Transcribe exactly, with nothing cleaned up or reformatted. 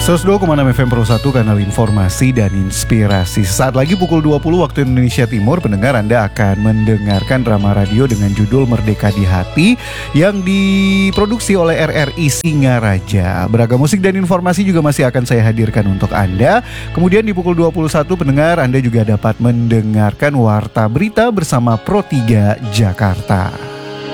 seratus dua koma enam F M Pro satu, kanal informasi dan inspirasi. Saat lagi pukul dua puluh waktu Indonesia Timur, pendengar Anda akan mendengarkan drama radio dengan judul Merdeka di Hati yang diproduksi oleh R R I Singaraja. Beragam musik dan informasi juga masih akan saya hadirkan untuk Anda. Kemudian di pukul dua puluh satu, pendengar Anda juga dapat mendengarkan Warta Berita bersama Pro tiga Jakarta.